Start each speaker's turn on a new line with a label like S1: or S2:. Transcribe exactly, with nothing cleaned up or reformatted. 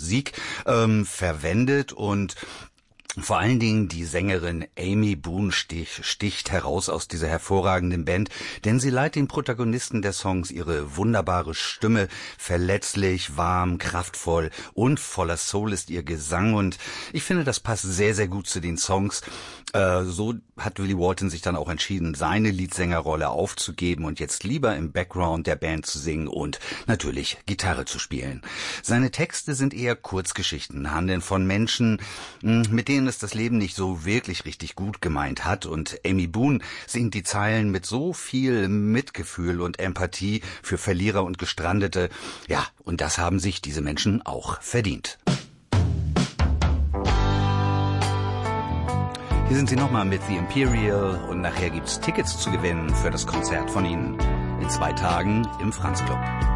S1: Musik ähm, verwendet und vor allen Dingen die Sängerin Amy Boone stich, sticht heraus aus dieser hervorragenden Band, denn sie leiht den Protagonisten der Songs ihre wunderbare Stimme. Verletzlich, warm, kraftvoll und voller Soul ist ihr Gesang und ich finde, das passt sehr, sehr gut zu den Songs. Äh, so hat Willie Walton sich dann auch entschieden, seine Leadsängerrolle aufzugeben und jetzt lieber im Background der Band zu singen und natürlich Gitarre zu spielen. Seine Texte sind eher Kurzgeschichten, handeln von Menschen, mit denen es das Leben nicht so wirklich richtig gut gemeint hat und Amy Boone singt die Zeilen mit so viel Mitgefühl und Empathie für Verlierer und Gestrandete. Ja, und das haben sich diese Menschen auch verdient. Hier sind sie nochmal mit The Imperial und nachher gibt's Tickets zu gewinnen für das Konzert von ihnen in zwei Tagen im Franz Club.